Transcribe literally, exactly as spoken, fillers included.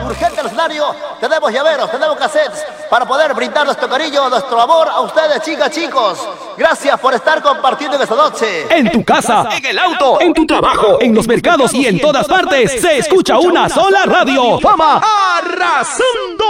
urgente al escenario. Tenemos llaveros, tenemos cassettes para poder brindar nuestro cariño, nuestro amor a ustedes, chicas, chicos. Gracias por estar compartiendo esta noche. En tu casa, en el auto, en tu trabajo, en los mercados y en todas partes se escucha una sola radio. Fama Arrasando.